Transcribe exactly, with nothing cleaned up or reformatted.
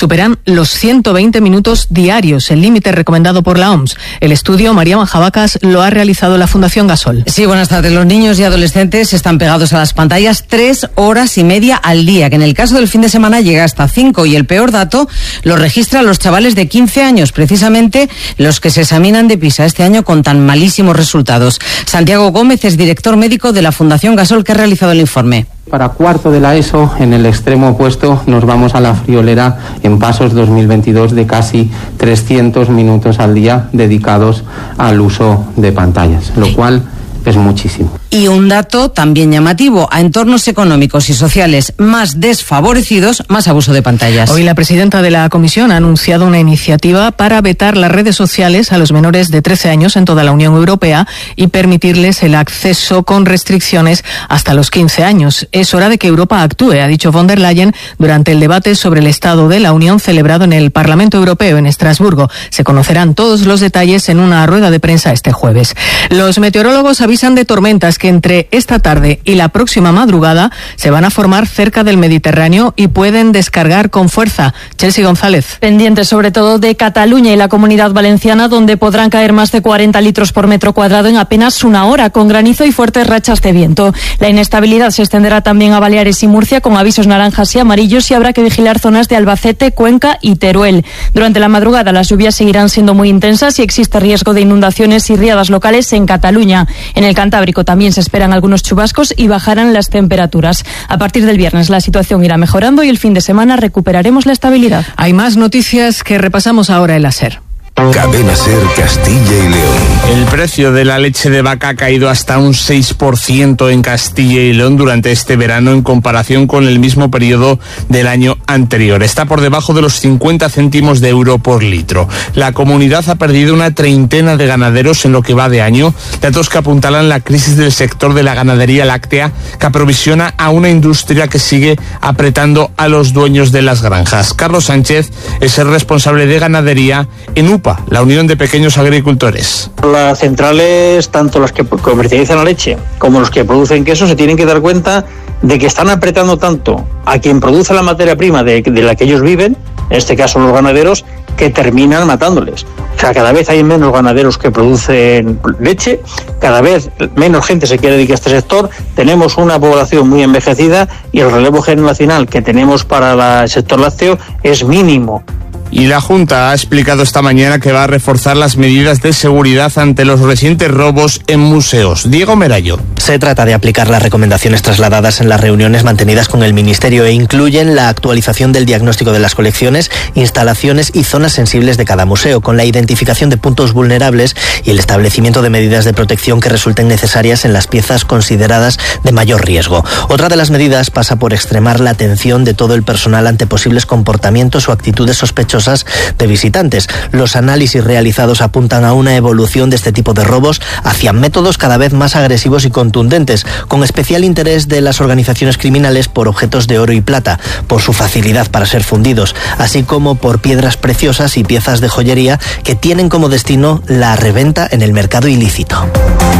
superan los ciento veinte minutos diarios, el límite recomendado por la O M S. El estudio, María Manjabacas, lo ha realizado la Fundación Gasol. Sí, buenas tardes. Los niños y adolescentes están pegados a las pantallas tres horas y media al día, que en el caso del fin de semana llega hasta cinco, y el peor dato lo registran los chavales de quince años, precisamente los que se examinan de PISA este año con tan malísimos resultados. Santiago Gómez es director médico de la Fundación Gasol, que ha realizado el informe. Para cuarto de la ESO, en el extremo opuesto, nos vamos a la friolera en Pasos dos mil veintidós de casi trescientos minutos al día dedicados al uso de pantallas, lo cual es muchísimo. Y un dato también llamativo: a entornos económicos y sociales más desfavorecidos, más abuso de pantallas. Hoy la presidenta de la Comisión ha anunciado una iniciativa para vetar las redes sociales a los menores de trece años en toda la Unión Europea y permitirles el acceso con restricciones hasta los quince años. Es hora de que Europa actúe, ha dicho von der Leyen durante el debate sobre el Estado de la Unión celebrado en el Parlamento Europeo en Estrasburgo. Se conocerán todos los detalles en una rueda de prensa este jueves. Los meteorólogos avisan de tormentas que entre esta tarde y la próxima madrugada se van a formar cerca del Mediterráneo y pueden descargar con fuerza. Chelsea González. Pendientes sobre todo de Cataluña y la Comunidad Valenciana, donde podrán caer más de cuarenta litros por metro cuadrado en apenas una hora, con granizo y fuertes rachas de viento. La inestabilidad se extenderá también a Baleares y Murcia, con avisos naranjas y amarillos, y habrá que vigilar zonas de Albacete, Cuenca y Teruel. Durante la madrugada las lluvias seguirán siendo muy intensas y existe riesgo de inundaciones y riadas locales en Cataluña. En el Cantábrico también se esperan algunos chubascos y bajarán las temperaturas. A partir del viernes la situación irá mejorando y el fin de semana recuperaremos la estabilidad. Hay más noticias que repasamos ahora en la SER. Cadena SER Castilla y León. El precio de la leche de vaca ha caído hasta un seis por ciento en Castilla y León durante este verano en comparación con el mismo periodo del año anterior. Está por debajo de los cincuenta céntimos de euro por litro. La comunidad ha perdido una treintena de ganaderos en lo que va de año, datos que apuntalan la crisis del sector de la ganadería láctea, que aprovisiona a una industria que sigue apretando a los dueños de las granjas. Carlos Sánchez es el responsable de ganadería en U P A, la Unión de Pequeños Agricultores. Las centrales, tanto las que comercializan la leche como los que producen queso, se tienen que dar cuenta de que están apretando tanto a quien produce la materia prima de, de la que ellos viven, en este caso los ganaderos, que terminan matándoles. O sea, cada vez hay menos ganaderos que producen leche, cada vez menos gente se quiere dedicar a este sector, tenemos una población muy envejecida y el relevo generacional que tenemos para la, el sector lácteo es mínimo. Y la Junta ha explicado esta mañana que va a reforzar las medidas de seguridad ante los recientes robos en museos. Diego Merayo. Se trata de aplicar las recomendaciones trasladadas en las reuniones mantenidas con el Ministerio e incluyen la actualización del diagnóstico de las colecciones, instalaciones y zonas sensibles de cada museo, con la identificación de puntos vulnerables y el establecimiento de medidas de protección que resulten necesarias en las piezas consideradas de mayor riesgo. Otra de las medidas pasa por extremar la atención de todo el personal ante posibles comportamientos o actitudes sospechosas de visitantes. Los análisis realizados apuntan a una evolución de este tipo de robos hacia métodos cada vez más agresivos y contundentes, con especial interés de las organizaciones criminales por objetos de oro y plata, por su facilidad para ser fundidos, así como por piedras preciosas y piezas de joyería que tienen como destino la reventa en el mercado ilícito.